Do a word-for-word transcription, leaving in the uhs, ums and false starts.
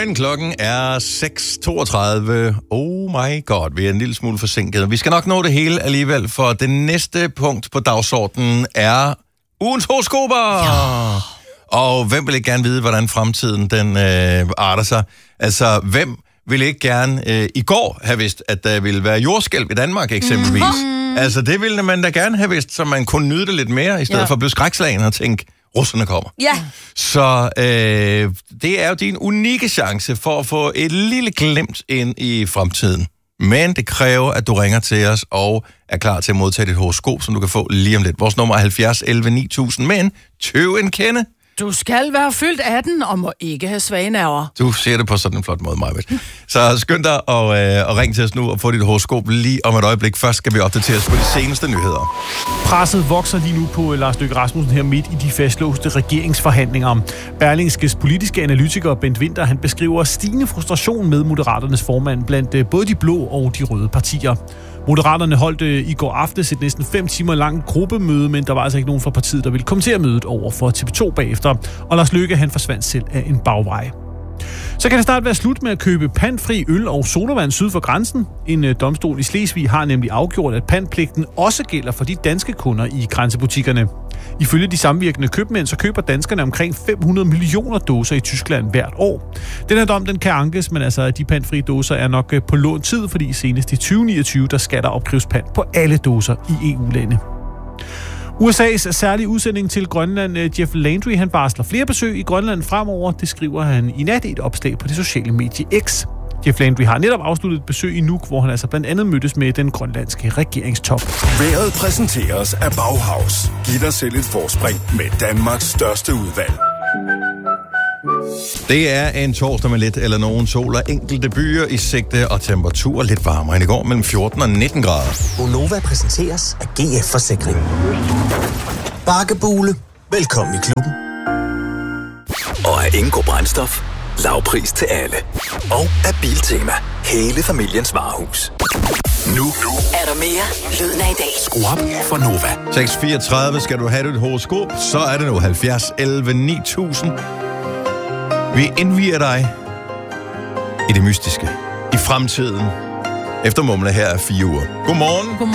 Godmorgen, klokken er seks toogtredive. Oh my god, vi er en lille smule forsinket. Vi skal nok nå det hele alligevel, for det næste punkt på dagsordenen er ugens horoskoper. Ja. Og hvem vil ikke gerne vide, hvordan fremtiden den øh, arter sig? Altså, hvem ville ikke gerne øh, i går have vidst, at der ville være jordskælv i Danmark eksempelvis? Mm. Altså, det ville man da gerne have vidst, så man kunne nyde det lidt mere, i stedet ja. for at blive skrækslagen og tænke, russerne kommer. Ja. Så øh, det er jo din unikke chance for at få et lille glimt ind i fremtiden. Men det kræver, at du ringer til os og er klar til at modtage dit horoskop, som du kan få lige om lidt. Vores nummer er halvfjerds elleve ni tusind, men tøv en kende. Du skal være fyldt atten og må ikke have svage nerver. Du ser det på sådan en flot måde, Majbet. Så skynd dig og, øh, og ring til os nu og få dit horoskop lige om et øjeblik. Først skal vi opdatere os på de seneste nyheder. Presset vokser lige nu på Lars Løkke Rasmussen her midt i de fastlåste regeringsforhandlinger. Berlingskes politiske analytiker Bent Winther, han beskriver stigende frustration med Moderaternes formand blandt både de blå og de røde partier. Moderaterne holdt øh, i går aftes et næsten fem timer langt gruppemøde, men der var altså ikke nogen fra partiet, der ville kommentere mødet over for T V to bagefter, og Lars Løkke han forsvandt selv af en bagvej. Så kan det snart være slut med at købe pantfri øl og sodavand syd for grænsen. En øh, domstol i Slesvig har nemlig afgjort, at pantpligten også gælder for de danske kunder i grænsebutikkerne. Ifølge de samvirkende købmænd, så køber danskerne omkring fem hundrede millioner dåser i Tyskland hvert år. Den her dom, den kan ankes, men altså de pantfri dåser er nok på lånt tid, fordi senest i tyve niogtyve, der skal der opkræves pant på alle dåser i E U-lande. U S A's særlige udsending til Grønland, Jeff Landry, han varsler flere besøg i Grønland fremover. Det skriver han i nat i et opslag på det sociale medie X. Jeff Landry har netop afsluttet et besøg i Nuuk, hvor han altså blandt andet mødtes med den grønlandske regeringstop. Vejret præsenteres af Bauhaus. Giv dig selv et forspring med Danmarks største udvalg. Det er en torsdag med lidt eller nogen sol og enkelte byer i sigte, og temperatur lidt varmere end i går, mellem fjorten og nitten grader. Gonova præsenteres af G F Forsikring. Bakkebule. Velkommen i klubben. Og af Ingo Brændstof. Lavpris til alle. Og af Biltema. Hele familiens varehus. Nu er der mere lyden af i dag. Skru op for Nova. seks fireogtredive skal du have dit horoskop, så er det nu halvfjerds elleve ni tusind. Vi indvier dig i det mystiske, i fremtiden, efter mumle her er fire uger. Godmorgen. Godmorgen.